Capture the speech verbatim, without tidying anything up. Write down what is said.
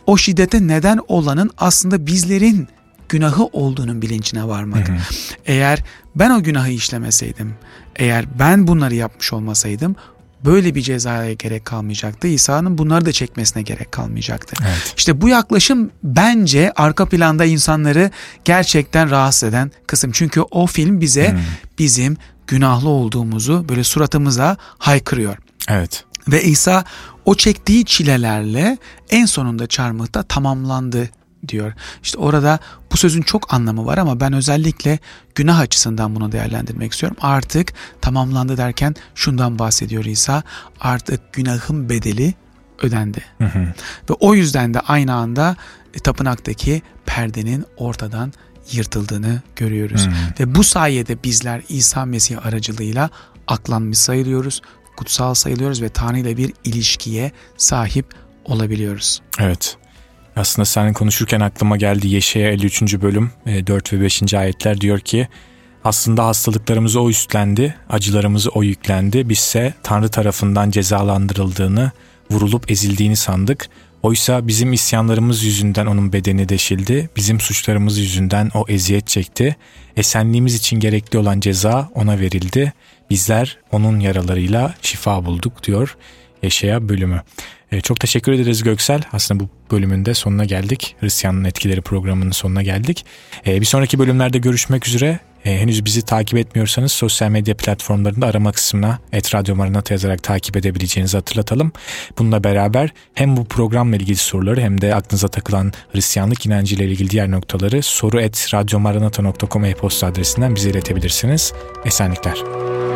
o şiddete neden olanın aslında bizlerin günahı olduğunun bilincine varmak. Hı hı. Eğer ben o günahı işlemeseydim, eğer ben bunları yapmış olmasaydım böyle bir cezaya gerek kalmayacaktı. İsa'nın bunları da çekmesine gerek kalmayacaktı. Evet. İşte bu yaklaşım bence arka planda insanları gerçekten rahatsız eden kısım. Çünkü o film bize hmm. bizim günahlı olduğumuzu böyle suratımıza haykırıyor. Evet. Ve İsa o çektiği çilelerle en sonunda çarmıhta tamamlandı diyor. İşte orada bu sözün çok anlamı var ama ben özellikle günah açısından bunu değerlendirmek istiyorum. Artık tamamlandı derken şundan bahsediyor İsa. Artık günahın bedeli ödendi. Hı hı. Ve o yüzden de aynı anda e, tapınaktaki perdenin ortadan yırtıldığını görüyoruz. Hı hı. Ve bu sayede bizler İsa Mesih aracılığıyla aklanmış sayılıyoruz, kutsal sayılıyoruz ve Tanrı ile bir ilişkiye sahip olabiliyoruz. Evet. Aslında sen konuşurken aklıma geldi Yeşaya elli üçüncü bölüm dört ve beşinci ayetler diyor ki aslında hastalıklarımızı o üstlendi, acılarımızı o yüklendi. Bizse Tanrı tarafından cezalandırıldığını, vurulup ezildiğini sandık. Oysa bizim isyanlarımız yüzünden onun bedeni deşildi, bizim suçlarımız yüzünden o eziyet çekti. Esenliğimiz için gerekli olan ceza ona verildi. Bizler onun yaralarıyla şifa bulduk diyor Yeşaya bölümü. Çok teşekkür ederiz Göksel. Aslında bu bölümün de sonuna geldik. Hristiyanlığın Etkileri programının sonuna geldik. Bir sonraki bölümlerde görüşmek üzere. Henüz bizi takip etmiyorsanız sosyal medya platformlarında arama kısmına et radyo maranata yazarak takip edebileceğinizi hatırlatalım. Bununla beraber hem bu programla ilgili soruları hem de aklınıza takılan Hristiyanlık inancı ile ilgili diğer noktaları soru et radyo maranata nokta com e-posta adresinden bize iletebilirsiniz. Esenlikler.